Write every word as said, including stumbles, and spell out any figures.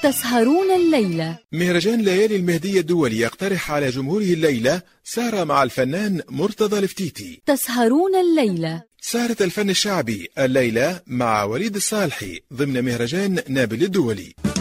تسهرون الليلة. مهرجان ليالي المهدية الدولي يقترح على جمهوره الليلة سهرة مع الفنان مرتضى الفتيتي. تسهرون الليلة. سهرة الفن الشعبي الليلة مع وليد الصالحي ضمن مهرجان نابل الدولي.